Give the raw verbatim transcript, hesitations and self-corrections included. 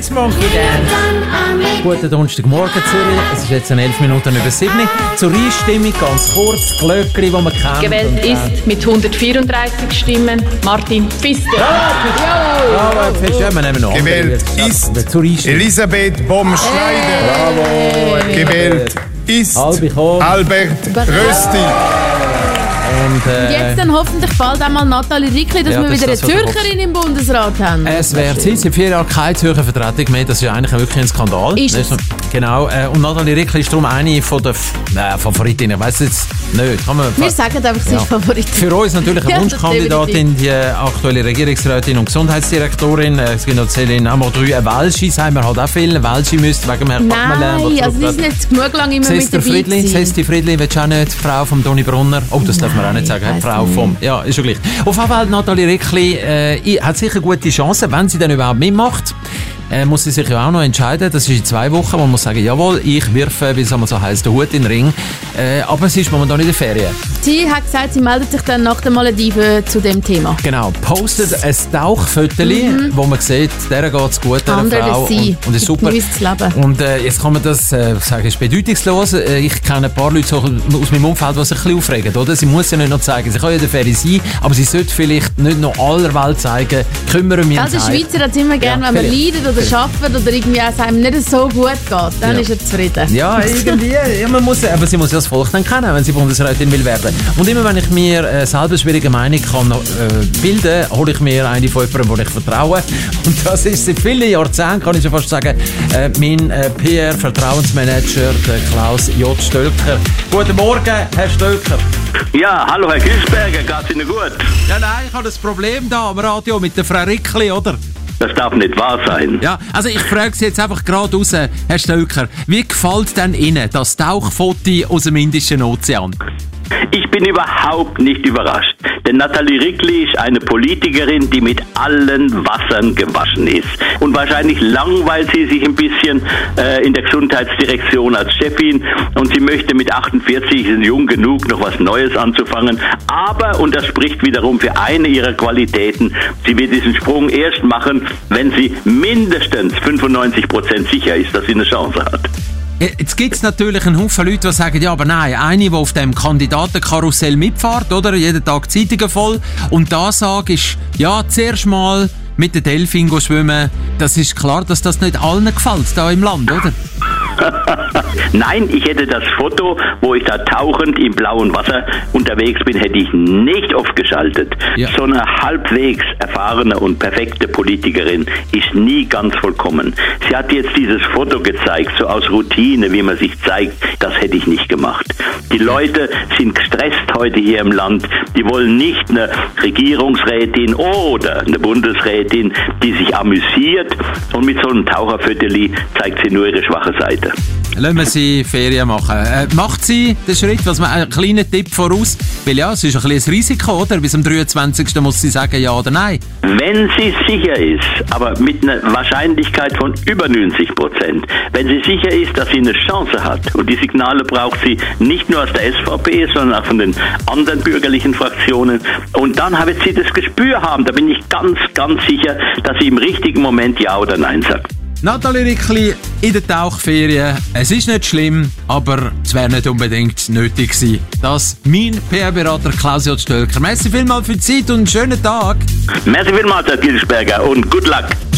Dance Monkey Dance. Guten Donnerstagmorgen, Zürich. Es ist jetzt elf Minuten über sieben. Zur Einstimmung ganz kurz, Glöckli, das man kennt. Gewählt ist mit hundertvierunddreißig Stimmen Martin Pfister. Ja, ja, Pfister, ja, wir nehmen noch. Gewählt ist Elisabeth Bomschneider. Bravo. Gewählt ist Albert Rösti. Und, äh, Und jetzt dann hoffentlich bald einmal Nathalie Rickli, dass ja, wir das wieder eine das, Zürcherin im Bundesrat haben. Es wäre Zeit, seit vier Jahren keine Zürcher Vertretung mehr. Das ist eigentlich wirklich ein Skandal. Ist es? Genau. Äh, und Nathalie Rickli ist darum eine von der äh, Favoritinnen. Ich weiss jetzt nicht. Kann man wir sagen einfach, sie ja. ist Favoritin. Für uns natürlich eine Ja, Wunschkandidatin, die aktuelle Regierungsrätin und Gesundheitsdirektorin. Äh, es gibt noch Céline Amodry, eine Welschi, sagen wir halt auch viel. Welschi müsste wegen dem Herrn Bachmann. Nein, also die sind jetzt genug lang immer mit dabei Friedli, gewesen. Sesti Friedli, willst du auch nicht? Frau von Toni Brunner. Oh, das darf man auch nicht sagen. Frau vom, ja, ist schon gleich. Auf jeden Fall, Nathalie Rickli äh, hat sicher gute Chancen, wenn sie dann überhaupt mitmacht. Äh, muss sie sich ja auch noch entscheiden. Das ist in zwei Wochen, wo man muss sagen, jawohl, ich wirfe, wie es einmal so heisst, den Hut in den Ring. Äh, aber sie ist momentan in der Ferien. Sie hat gesagt, sie meldet sich dann nach den Malediven zu dem Thema. Genau, postet ein Tauchfoteli, mhm. wo man sieht, der geht es gut, der Frau. Und, und ist super. Leben. Und äh, jetzt kann man das äh, sagen, ist bedeutungslos. Äh, ich kenne ein paar Leute so aus meinem Umfeld, die sich ein bisschen aufregen. Oder? Sie muss ja nicht noch zeigen, sie kann ja in der Ferie sein, aber sie sollte vielleicht nicht noch aller Welt zeigen, kümmern wir uns. Also der Schweizer hat es immer gerne, ja, wenn man leidet oder arbeitet oder irgendwie auch einem nicht so gut geht, dann ja. ist er zufrieden. Ja, irgendwie. Ja, man muss, aber sie muss ja das Volk dann kennen, wenn sie Bundesrätin will werden. Und immer wenn ich mir äh, selber schwierige Meinung kann äh, bilden, hole ich mir eine von jemandem, wo ich vertraue. Und das ist seit vielen Jahrzehnten, kann ich schon fast sagen, äh, mein äh, P R-Vertrauensmanager, der Klaus J. Stölker. Guten Morgen, Herr Stölker. Ja, hallo Herr Kilsberger, geht's Ihnen gut? Ja, nein, ich habe das Problem da am Radio mit der Frau Rickli, oder? Das darf nicht wahr sein. Ja, also ich frage Sie jetzt einfach gerade raus, Herr Stölker, wie gefällt denn Ihnen das Tauchfoto aus dem Indischen Ozean? Ich bin überhaupt nicht überrascht, denn Nathalie Rickli ist eine Politikerin, die mit allen Wassern gewaschen ist. Und wahrscheinlich langweilt sie sich ein bisschen äh, in der Gesundheitsdirektion als Chefin und sie möchte mit achtundvierzig, ist jung genug, noch was Neues anzufangen. Aber, und das spricht wiederum für eine ihrer Qualitäten, sie wird diesen Sprung erst machen, wenn sie mindestens fünfundneunzig Prozent sicher ist, dass sie eine Chance hat. Jetzt gibt es natürlich einen Haufen Leute, die sagen, ja, aber nein, eine, die auf dem Kandidatenkarussell mitfährt, oder? Jeden Tag Zeitungen voll. Und die Ansage ist, ja, zuerst mal mit den Delfin schwimmen. Das ist klar, dass das nicht allen gefällt, da im Land, oder? Nein, ich hätte das Foto, wo ich da tauchend im blauen Wasser unterwegs bin, hätte ich nicht aufgeschaltet. Ja. So eine halbwegs erfahrene und perfekte Politikerin ist nie ganz vollkommen. Sie hat jetzt dieses Foto gezeigt, so aus Routine, wie man sich zeigt. Das hätte ich nicht gemacht. Die Leute sind gestresst heute hier im Land. Die wollen nicht eine Regierungsrätin oder eine Bundesrätin, die sich amüsiert, und mit so einem Taucherfoto zeigt sie nur ihre schwache Seite. Lassen wir sie Ferien machen. Äh, macht sie den Schritt, was man einen kleinen Tipp voraus, weil ja, es ist ein bisschen ein Risiko, oder? Bis am dreiundzwanzigsten muss sie sagen, ja oder nein. Wenn sie sicher ist, aber mit einer Wahrscheinlichkeit von über neunzig Prozent, wenn sie sicher ist, dass sie eine Chance hat, und die Signale braucht sie nicht nur aus der S V P, sondern auch von den anderen bürgerlichen Fraktionen, und dann wird sie das Gespür haben, da bin ich ganz, ganz sicher, dass sie im richtigen Moment Ja oder Nein sagt. Nathalie Rickli in der Tauchferien. Es ist nicht schlimm, aber es wäre nicht unbedingt nötig gewesen. Das mein P R-Berater Klaus J. Stölker. Merci vielmals für die Zeit und einen schönen Tag. Merci vielmals, Herr Kilsberger, und good luck.